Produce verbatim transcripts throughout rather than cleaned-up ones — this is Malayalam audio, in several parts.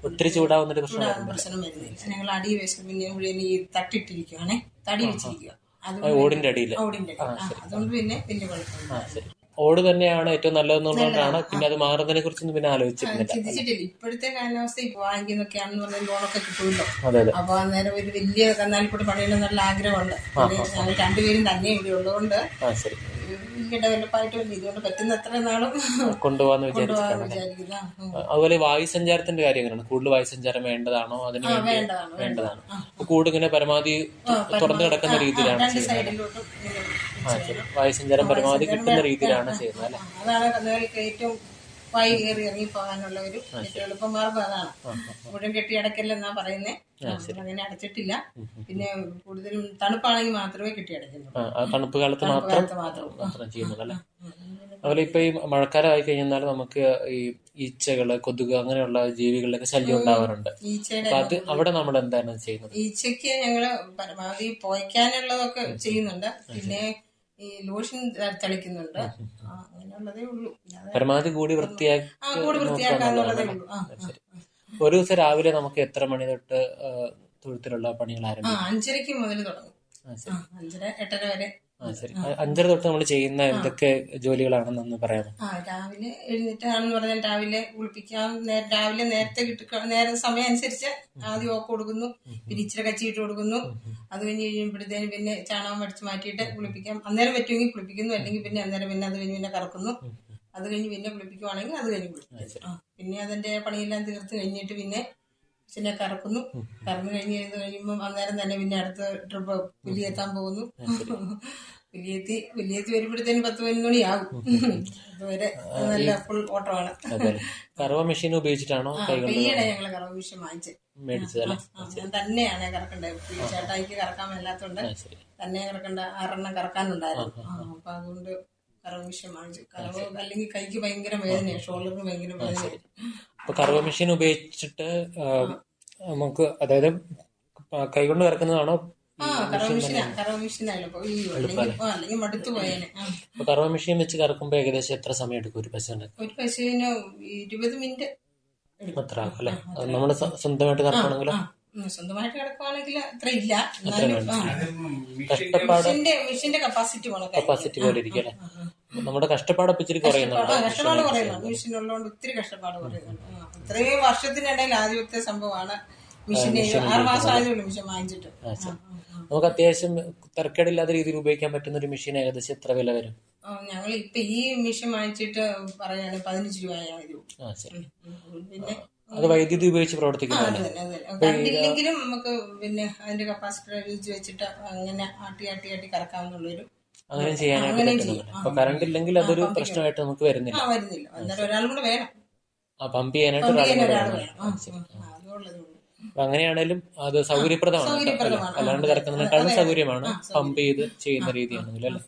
ഒത്തിരി ചൂടാവുന്ന പ്രശ്നം ചൂടാകുന്ന പ്രശ്നം വരുന്നില്ല. ഞങ്ങൾ അടി വെച്ച് പിന്നെ മുഴുവൻ ഈ തട്ടിട്ടിരിക്കുവാണേ, തടി വെച്ചിരിക്കുക. അത് ഓടിന്റെ അടിയിൽ. ഓടിന്റെ അടി. അതുകൊണ്ട് പിന്നെ വലിയ കുഴപ്പമില്ല. ഓട് തന്നെയാണ് ഏറ്റവും നല്ലതെന്നുള്ളതാണ്. പിന്നെ അത് മാറുന്നതിനെ കുറിച്ചൊന്നും പിന്നെ ആലോചിച്ചിട്ടില്ല, ചിന്തിച്ചിട്ടില്ല. ഇപ്പോഴത്തെ കാലാവസ്ഥ ഇപ്പൊ വാങ്ങിക്കുന്നൊക്കെയാണെന്ന് പറഞ്ഞാൽ ലോണൊക്കെ കിട്ടുമല്ലോ. അതെ അതെ. അപ്പൊ അന്നേരം ഒരു വലിയ കന്നാലിക്കൂടെ പണിയണം എന്നുള്ള ആഗ്രഹമുണ്ട്. ഞങ്ങൾ രണ്ടുപേരും തന്നെ ഇവിടെ ഉള്ളതുകൊണ്ട് വലിയ ഡെവലപ്പായിട്ട് ഇതുകൊണ്ട് പറ്റുന്ന എത്ര നാളും കൊണ്ടുപോകാന്ന് വിചാരിച്ചിട്ടാണ്. അതുപോലെ വായു സഞ്ചാരത്തിന്റെ കാര്യം എങ്ങനെയാണ്? കൂടുതൽ വായു സഞ്ചാരം വേണ്ടതാണോ? അതിന് വേണ്ടതാണ്. കൂട് ഇങ്ങനെ പരമാവധി തുറന്നു കിടക്കുന്ന രീതിയിലാണ് ചെയ്യുന്നത്. വായു സഞ്ചാരം പരമാവധി കിട്ടുന്ന രീതിയിലാണ് ചെയ്യുന്നത് അല്ലെ? അതാണ് കന്നുകാലിക്ക് ഏറ്റവും വായു കയറി ഇറങ്ങി പോകാനുള്ള ഒരു എളുപ്പ മാർഗം അതാണ്. മുഴുവൻ കെട്ടി അടയ്ക്കല്ലെന്നാ പറയുന്നേ. അങ്ങനെ അടച്ചിട്ടില്ല. പിന്നെ കൂടുതലും തണുപ്പാണെങ്കിൽ മാത്രമേ കെട്ടി അടയ്ക്കുന്നുള്ളൂ. തണുപ്പ് കാലത്ത് മാത്രം ചെയ്യുന്നുള്ളൂ അല്ലെ? അതുപോലെ ഇപ്പൊ ഈ മഴക്കാലം ആയി കഴിഞ്ഞാൽ നമുക്ക് ഈ ഈച്ചകള്, കൊതുക് അങ്ങനെയുള്ള ജീവികളുടെ ശല്യം ഉണ്ടാവാറുണ്ട്. അപ്പൊ അത് അവിടെ നമ്മൾ എന്താണ് ചെയ്യുന്നത്? ഈച്ചയ്ക്ക് ഞങ്ങള് പരമാവധി പോയിക്കാനുള്ളതൊക്കെ ചെയ്യുന്നുണ്ട്. പിന്നെ ഈ ലോഷൻ തളിക്കുന്നുണ്ട്. അങ്ങനെയുള്ളതേ ഉള്ളൂ. പരമാവധി കൂടി വൃത്തിയാക്കി കൂടി വൃത്തിയാക്കാന്നുള്ളതേ ഉള്ളൂ. ഒരു ദിവസം രാവിലെ നമുക്ക് എത്ര മണി തൊട്ട് തൊഴുത്തിലുള്ള പണികൾ ആരംഭിക്കും? അഞ്ചരക്ക് മുതൽ തുടങ്ങും. അഞ്ചര എട്ടര വരെ. അഞ്ചര തൊട്ട് നമ്മൾ ചെയ്യുന്ന എന്തൊക്കെ ജോലികളാണെന്നൊന്ന് പറയാമോ? ആ രാവിലെ എഴുന്നേറ്റാണെന്ന് പറഞ്ഞാൽ രാവിലെ കുളിപ്പിക്കാം. രാവിലെ നേരത്തെ കിട്ടി നേരം സമയം അനുസരിച്ച് ആദ്യം ഓക്ക് കൊടുക്കുന്നു. പിന്നെ ഇച്ചിരി കച്ചിയിട്ട് കൊടുക്കുന്നു. അത് കഴിഞ്ഞ് കഴിയുമ്പോഴത്തേനും പിന്നെ ചാണകം അടിച്ച് മാറ്റിയിട്ട് കുളിപ്പിക്കാം. അന്നേരം പറ്റുമെങ്കിൽ കുളിപ്പിക്കുന്നു. അല്ലെങ്കിൽ പിന്നെ അന്നേരം പിന്നെ അത് കഴിഞ്ഞ് പിന്നെ കറക്കുന്നു. അത് കഴിഞ്ഞ് പിന്നെ കുളിപ്പിക്കുവാണെങ്കിൽ അത് കഴിഞ്ഞ് കുളിപ്പിക്കും. പിന്നെ അതിന്റെ പണിയെല്ലാം തീർത്ത് കഴിഞ്ഞിട്ട് പിന്നെ പിന്നെ കറക്കുന്നു. കറന്നു കഴിഞ്ഞ് കഴിഞ്ഞ് കഴിയുമ്പോൾ അന്നേരം തന്നെ പിന്നെ അടുത്ത ട്രിപ്പ് പുലിയെത്താൻ പോകുന്നു. വലിയെത്തി വലിയെത്തി വരുമ്പോഴത്തേനും പത്ത് പതിനൊന്ന് മണിയാകും. അതുവരെ നല്ല ഫുൾ ഓട്ടമാണ്. കറവ മെഷീൻ ഉപയോഗിച്ചിട്ടാണോ? ഈയിടെ ഞങ്ങള് കറവ മെഷീൻ വാങ്ങിച്ചത്. ഞാൻ തന്നെയാണ് കറക്കണ്ടത്. ചേട്ടായിക്ക് കറക്കാൻ മേലാത്തോണ്ട് തന്നെ കറക്കണ്ട ആറെണ്ണം കറക്കാനുണ്ടായിരുന്നു. അപ്പൊ അതുകൊണ്ട് കറവ മെഷീൻ വാങ്ങിച്ചു. കറവ അല്ലെങ്കിൽ കൈക്ക് ഭയങ്കര വേദനയാണ്, ഷോൾഡറിന് ഭയങ്കര വേദനയാണ്. അപ്പൊ കറവ മെഷീൻ ഉപയോഗിച്ചിട്ട് നമുക്ക് അതായത് കൈകൊണ്ട് കറക്കുന്നതാണോ? കറവ മെഷീനാണല്ലോ അല്ലെങ്കിൽ മടുത്തു പോയേനെ. അപ്പൊ കറവ മെഷീൻ വെച്ച് കറക്കുമ്പോ ഏകദേശം എത്ര സമയം എടുക്കും ഒരു പശുവിന്? ഒരു പശുവിന് ഇരുപത് മിനിറ്റ് അത്ര ആക്കും അല്ലെ? നമ്മള് സ്വന്തമായിട്ട് കറക്കണമെങ്കിലോ? സ്വന്തമായിട്ട് കിടക്കുവാണെങ്കിൽ അത്ര ഇല്ല. കഷ്ടപ്പാട് മെഷീന്റെ കപ്പാസിറ്റി കപ്പാസിറ്റി പോലെ ഇരിക്കും അല്ലെ? നമ്മുടെ കഷ്ടപ്പാടൊക്കെ ഇച്ചിരി കുറയുന്നുണ്ട്. കഷ്ടപ്പാട് കുറയുന്നുണ്ട്. മെഷീൻ ഉള്ളതുകൊണ്ട് ഒത്തിരി കഷ്ടപ്പാട് കുറയുന്നുണ്ട്. ഇത്രയും വർഷത്തിനിടയിൽ ആദ്യത്തെ സംഭവമാണ് മെഷീൻ. ആറ് മാസം ആയതുള്ളൂ മെഷീൻ വാങ്ങിച്ചിട്ട്. നമുക്ക് അത്യാവശ്യം തരക്കേടില്ലാത്ത രീതിയിൽ ഉപയോഗിക്കാൻ പറ്റുന്ന ഒരു മെഷീൻ ഏകദേശം എത്ര വില വരും? ഞങ്ങൾ ഇപ്പൊ ഈ മെഷീൻ വാങ്ങിച്ചിട്ട് പറയുകയാണെങ്കിൽ പതിനഞ്ച് രൂപയാ വരും. പിന്നെ അത് വൈദ്യുതി ഉപയോഗിച്ച് പ്രവർത്തിക്കുന്നതാണ്. കണ്ടില്ലെങ്കിലും നമുക്ക് പിന്നെ അതിന്റെ കപ്പാസിറ്റർ യൂസ് വെച്ചിട്ട് അങ്ങനെ ആട്ടി ആട്ടി ആട്ടി കറക്കാവുന്നുള്ളൊരു അങ്ങനെ ചെയ്യാനായിട്ട് പറ്റുന്നുണ്ട്. അപ്പൊ കറണ്ട് ഇല്ലെങ്കിൽ അതൊരു പ്രശ്നമായിട്ട് നമുക്ക് വരുന്നില്ല. വരുന്നില്ല അന്നേരം ഒരാളും കൂടെ വേണം പമ്പ് ചെയ്യാനായിട്ട്. അപ്പൊ അങ്ങനെയാണേലും അത് സൗകര്യപ്രദമാണ്. അല്ലാണ്ട് കറക്കുന്നതിനേക്കാളും സൗകര്യമാണ് പമ്പ് ചെയ്ത് ചെയ്യുന്ന രീതിയാണെങ്കിൽ അല്ലെ?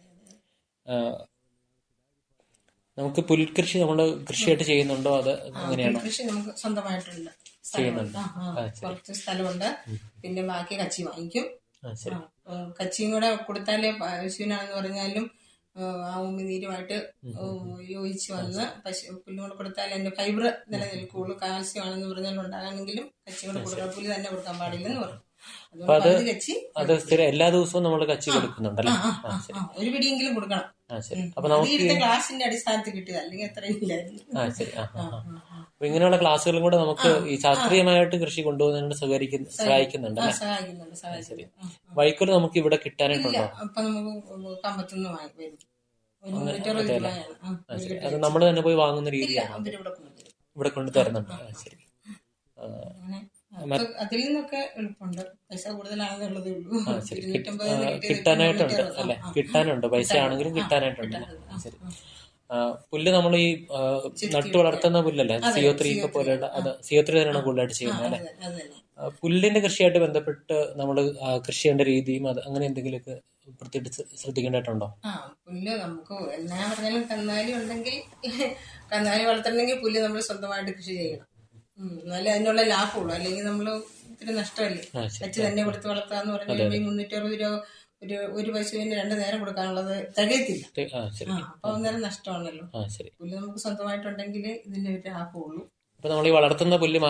നമുക്ക് പുൽകൃഷി നമ്മള് കൃഷിയായിട്ട് ചെയ്യുന്നുണ്ടോ? അത് അങ്ങനെയാണോ? കൃഷി നമുക്ക് സ്വന്തമായിട്ടുണ്ട്, ചെയ്യുന്നുണ്ട്. കുറച്ച് സ്ഥലമുണ്ട്. പിന്നെ ബാക്കി കച്ചി വാങ്ങിക്കും. കച്ചിയും കൂടെ കൊടുത്താലേ പശുവിനാണെന്ന് പറഞ്ഞാലും ആ ഉമിനീരുമായിട്ട് യോജിച്ച് വന്ന് പശു പുല്ലും കൂടെ കൊടുത്താൽ അതിന്റെ ഫൈബർ നിലനിൽക്കുള്ളൂ. കാൽസ്യം ആണെന്ന് പറഞ്ഞാൽ ഉണ്ടാകാനെങ്കിലും കച്ചി കൂടെ കൊടുക്കണം. പുല്ല് തന്നെ കൊടുക്കാൻ പാടില്ലെന്ന് പറഞ്ഞു. അത് സ്ഥിരം എല്ലാ ദിവസവും നമ്മൾ കച്ചി കൊടുക്കുന്നുണ്ടല്ലേ? ഒരു പിടിയെങ്കിലും കൊടുക്കണം. ക്ലാസിന്റെ അടിസ്ഥാനത്തിൽ കിട്ടിയത്, അല്ലെങ്കിൽ അത്രയും ഇല്ലായിരുന്നു. അപ്പൊ ഇങ്ങനെയുള്ള ക്ലാസ്സുകളും കൂടെ നമുക്ക് ഈ ശാസ്ത്രീയമായിട്ട് കൃഷി കൊണ്ടുപോകുന്നതിന് സഹകരിക്കുന്ന സഹായിക്കുന്നുണ്ട്. വൈക്കോല് നമുക്ക് ഇവിടെ കിട്ടാനായിട്ടുണ്ടോ? അപ്പൊ നമുക്ക് കമ്പത്തുനിന്ന് വരും. അത് നമ്മൾ തന്നെ പോയി വാങ്ങുന്ന രീതിയാണ് ഇവിടെ കൊണ്ട് തരുന്നുണ്ട്. ശരി. അതിൽ നിന്നൊക്കെ എളുപ്പമുണ്ട്. പൈസ കൂടുതലാണെന്നുള്ളതേ ഉള്ളൂ. കിട്ടാനായിട്ടുണ്ട് അല്ലെ? കിട്ടാനുണ്ട്, പൈസ ആണെങ്കിലും കിട്ടാനായിട്ടുണ്ട്. ശരി. പുല്ല് നമ്മൾ ഈ നട്ടു വളർത്തുന്ന പുല്ലല്ലേ, സിയോ ത്രീ ഒക്കെ പോലെയുള്ള അത് സിയോ ത്രീ തന്നെയാണ് കൂടുതലായിട്ട് ചെയ്യുന്നത് അല്ലെ? പുല്ലിന്റെ കൃഷിയായിട്ട് ബന്ധപ്പെട്ട് നമ്മൾ കൃഷി ചെയ്യേണ്ട രീതിയും അത് അങ്ങനെ എന്തെങ്കിലുമൊക്കെ പ്രത്യേകിച്ച് ശ്രദ്ധിക്കേണ്ടതായിട്ടുണ്ടോ? ആ പുല്ല് നമുക്ക് എന്നാ പറഞ്ഞാലും കന്നാലി ഉണ്ടെങ്കിൽ കന്നാലി വളർത്തണമെങ്കിൽ പുല്ല് നമ്മൾ സ്വന്തമായിട്ട് കൃഷി ചെയ്യണം. എന്നാലേ അതിനുള്ള ലാഭമുള്ളൂ. അല്ലെങ്കിൽ നമ്മള് ഇത്തിരി നഷ്ടമല്ലേ. കച്ചി തന്നെ കൊടുത്ത് വളർത്താന്ന് പറഞ്ഞാൽ മുന്നൂറ്റി അറുപത് രൂപ ഒരു ഒരു പശുവിന് രണ്ടു നേരം കൊടുക്കാനുള്ളത് തികയത്തില്ല. അപ്പൊ അന്നേരം നഷ്ടമാണല്ലോ. പുല്ല് നമുക്ക് സ്വന്തമായിട്ടുണ്ടെങ്കിൽ ഇതിന്റെ ഒരു ലാഭമുള്ളൂ. അപ്പൊ നമ്മൾ ഈ വളർത്തുന്ന പുല്ല്